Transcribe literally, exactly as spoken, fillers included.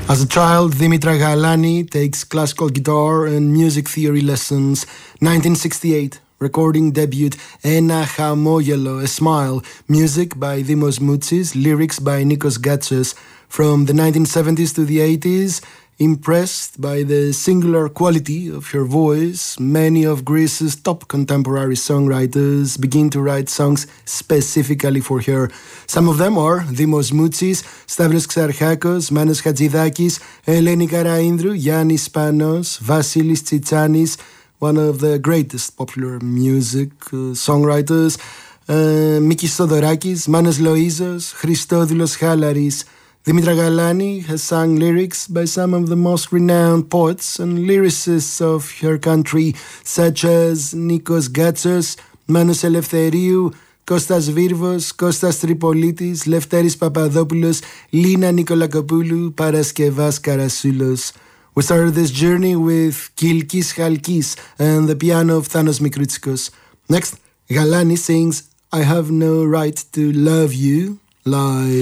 As a child, Dimitra Galani takes classical guitar and music theory lessons. nineteen sixty-eight, recording debut Ένα Χαμόγελο, A Smile, music by Dimos Moutsis, lyrics by Nikos Gatsos. From the nineteen seventies to the eighties, impressed by the singular quality of her voice, many of Greece's top contemporary songwriters begin to write songs specifically for her. Some of them are Dimos Moutsis, Stavros Xarchakos, Manos Hadjidakis, Eleni Karaindrou, Yannis Panos, Vasilis Tsitsanis, one of the greatest popular music uh, songwriters, uh, Mikis Thodorakis, Manos Loizos, Christodoulos Halaris. Dimitra Galani has sung lyrics by some of the most renowned poets and lyricists of her country, such as Nikos Gatsos, Manos Eleftheriou, Kostas Virvos, Kostas Tripolitis, Lefteris Papadopoulos, Lina Nikolakopoulou, Paraskevas Karasoulos. We started this journey with Kilkis Halkis and the piano of Thanos Mikroutsikos. Next, Galani sings I Have No Right to Love You, live.